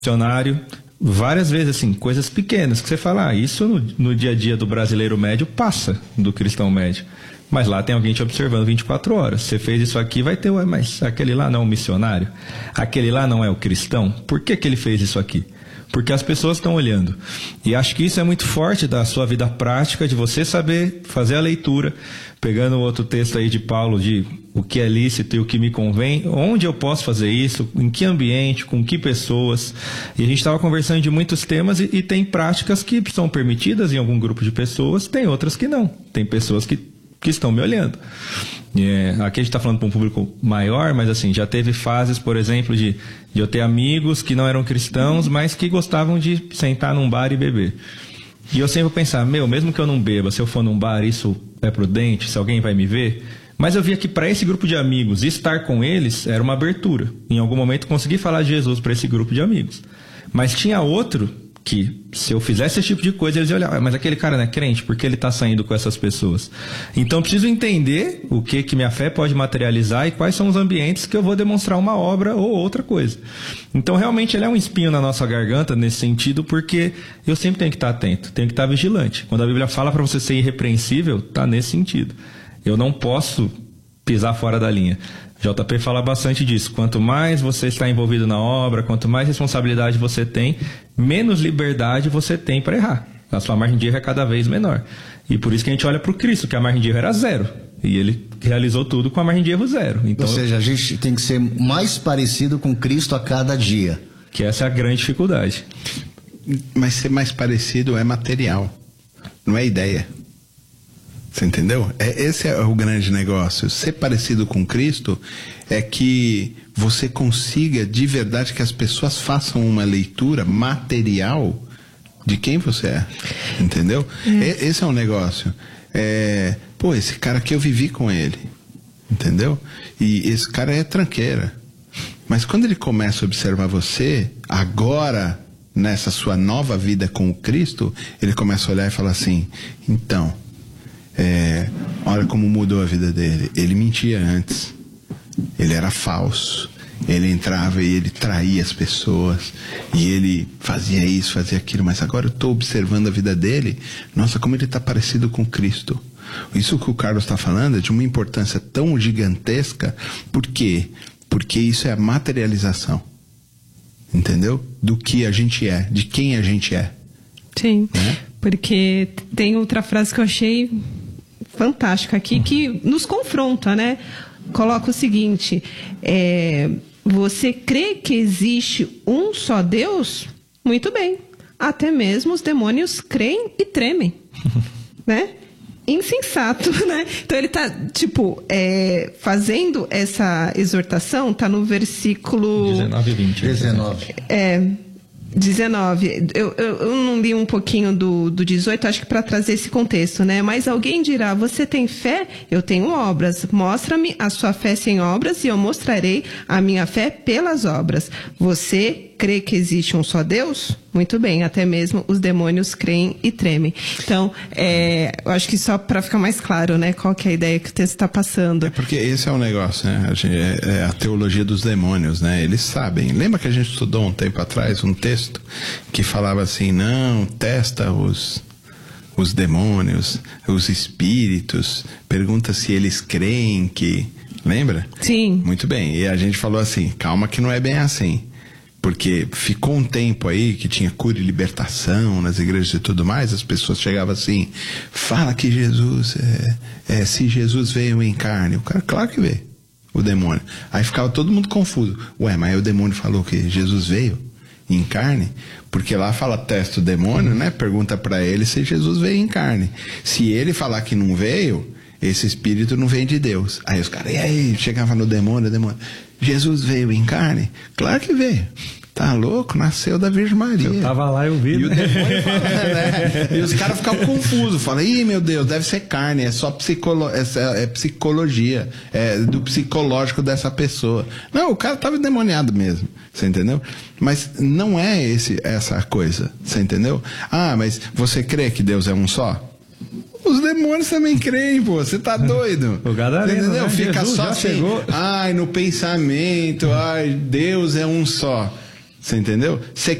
missionário, várias vezes, assim, coisas pequenas que você fala, isso no dia a dia do brasileiro médio passa do cristão médio. Mas lá tem alguém te observando 24 horas. Você fez isso aqui, vai ter, mas aquele lá não é o missionário? Aquele lá não é o cristão? Por que ele fez isso aqui? Porque as pessoas estão olhando. E acho que isso é muito forte da sua vida prática, de você saber fazer a leitura, pegando outro texto aí de Paulo, de o que é lícito e o que me convém, onde eu posso fazer isso, em que ambiente, com que pessoas. E a gente estava conversando de muitos temas e tem práticas que são permitidas em algum grupo de pessoas, tem outras que não. Tem pessoas que estão me olhando. Aqui a gente está falando para um público maior, mas assim, já teve fases, por exemplo, de eu ter amigos que não eram cristãos, mas que gostavam de sentar num bar e beber. E eu sempre vou pensar, mesmo que eu não beba, se eu for num bar, isso é prudente, se alguém vai me ver? Mas eu via que para esse grupo de amigos, estar com eles era uma abertura. Em algum momento consegui falar de Jesus para esse grupo de amigos. Mas tinha outro que, se eu fizesse esse tipo de coisa, eles iam olhar, mas aquele cara não é crente, porque ele está saindo com essas pessoas? Então eu preciso entender o que minha fé pode materializar e quais são os ambientes que eu vou demonstrar uma obra ou outra coisa. Então realmente ele é um espinho na nossa garganta nesse sentido, porque eu sempre tenho que estar atento, tenho que estar vigilante. Quando a Bíblia fala para você ser irrepreensível, está nesse sentido. Eu não posso pisar fora da linha. JP fala bastante disso. Quanto mais você está envolvido na obra, quanto mais responsabilidade você tem, menos liberdade você tem para errar. A sua margem de erro é cada vez menor. E por isso que a gente olha para o Cristo, que a margem de erro era 0. E ele realizou tudo com a margem de erro 0. Então, ou seja, a gente tem que ser mais parecido com Cristo a cada dia. Que essa é a grande dificuldade. Mas ser mais parecido é material, não é ideia. Você entendeu? Esse é o grande negócio. Ser parecido com Cristo é que você consiga de verdade que as pessoas façam uma leitura material de quem você é. Entendeu? Esse é o negócio. Esse cara aqui eu vivi com ele. Entendeu? E esse cara é tranqueira. Mas quando ele começa a observar você, agora, nessa sua nova vida com o Cristo, ele começa a olhar e falar assim, então... olha como mudou a vida dele. Ele mentia antes, ele era falso, ele entrava e ele traía as pessoas, e ele fazia isso, fazia aquilo, mas agora eu estou observando a vida dele. Nossa, como ele está parecido com Cristo. Isso que o Carlos está falando é de uma importância tão gigantesca. Por quê? Porque isso é a materialização, entendeu? Do que a gente é, de quem a gente é. Sim, porque tem outra frase que eu achei fantástica aqui, que nos confronta, né? Coloca o seguinte, você crê que existe um só Deus? Muito bem, até mesmo os demônios creem e tremem, né? Insensato, né? Então ele tá, fazendo essa exortação, tá no versículo 19 e 20. 19. Eu não li um pouquinho do 18, acho que para trazer esse contexto, né? Mas alguém dirá, você tem fé? Eu tenho obras. Mostra-me a sua fé sem obras e eu mostrarei a minha fé pelas obras. Você crê que existe um só Deus? Muito bem, até mesmo os demônios creem e tremem. Então, eu acho que só para ficar mais claro, né? Qual que é a ideia que o texto está passando. Porque esse é o negócio, né? É a teologia dos demônios, né? Eles sabem. Lembra que a gente estudou um tempo atrás um texto que falava assim, não, testa os demônios, os espíritos, pergunta se eles creem que... Lembra? Sim. Muito bem. E a gente falou assim, calma que não é bem assim. Porque ficou um tempo aí que tinha cura e libertação nas igrejas e tudo mais, as pessoas chegavam assim, fala que Jesus, se Jesus veio em carne. O cara, claro que veio, o demônio. Aí ficava todo mundo confuso. Mas o demônio falou que Jesus veio em carne? Porque lá fala, testa o demônio, né? Pergunta pra ele se Jesus veio em carne. Se ele falar que não veio, esse espírito não vem de Deus. Aí os caras, e aí? Chegava no demônio, Jesus veio em carne? Claro que veio. Tá louco? Nasceu da Virgem Maria. Eu tava lá, eu vi. E o demônio fala, né? E os caras ficavam confusos. Falam, ih, meu Deus, deve ser carne. É só psicologia. É do psicológico dessa pessoa. Não, o cara tava endemoniado mesmo. Você entendeu? Mas não é essa coisa. Você entendeu? Mas você crê que Deus é um só? Os demônios também creem, pô. Você tá doido? O Gadareno, entendeu? Né? Fica Jesus só assim. No pensamento. Deus é um só. Você entendeu? Você